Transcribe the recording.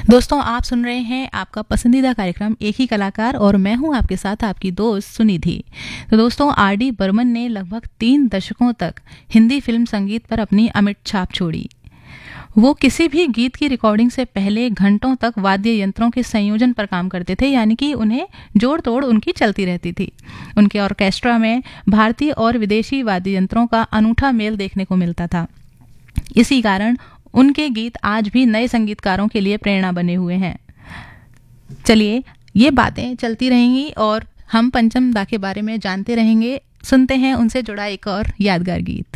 दोस्तों, आप सुन रहे हैं आपका पसंदीदा कार्यक्रम एक ही कलाकार और मैं हूं आपके साथ आपकी दोस्त सुनिधि। तो दोस्तों, R.D. बर्मन ने लगभग 3 दशकों तक हिंदी फिल्म संगीत पर अपनी अमिट छाप छोड़ी। वो किसी भी गीत की रिकॉर्डिंग से पहले घंटों तक वाद्य यंत्रों के संयोजन पर काम करते थे, यानी कि उन्हें जोड़ तोड़ उनकी चलती रहती थी। उनके ऑर्केस्ट्रा में भारतीय और विदेशी वाद्य यंत्रों का अनूठा मेल देखने को मिलता था। इसी कारण उनके गीत आज भी नए संगीतकारों के लिए प्रेरणा बने हुए हैं। चलिए, ये बातें चलती रहेंगी और हम पंचम दा के बारे में जानते रहेंगे। सुनते हैं उनसे जुड़ा एक और यादगार गीत।